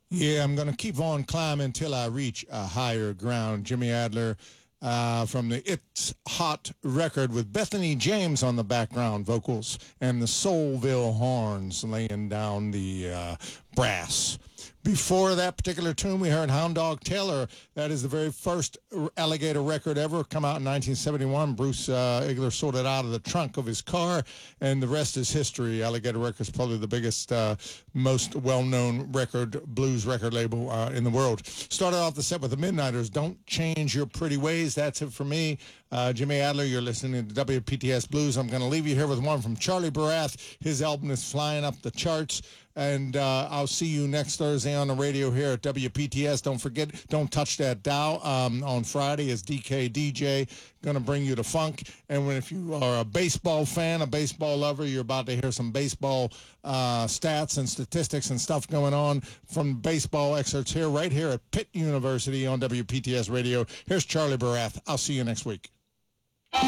Yeah, I'm going to keep on climbing till I reach a higher ground. Jimmy Adler from the It's Hot record with Bethany James on the background vocals and the Soulville horns laying down the brass. Before that particular tune, we heard Hound Dog Taylor. That is the very first Alligator record ever, come out in 1971. Bruce Iggler sold it out of the trunk of his car, and the rest is history. Alligator Records, probably the biggest, most well-known blues record label in the world. Started off the set with the Midnighters, Don't Change Your Pretty Ways. That's it for me. Jimmy Adler, you're listening to WPTS Blues. I'm going to leave you here with one from Charlie Barath. His album is flying up the charts. And I'll see you next Thursday on the radio here at WPTS. Don't forget, don't touch that dial. On Friday is DK DJ going to bring you the funk. And if you are a baseball fan, a baseball lover, you're about to hear some baseball stats and statistics and stuff going on from baseball excerpts here, right here at Pitt University on WPTS Radio. Here's Charlie Barath. I'll see you next week.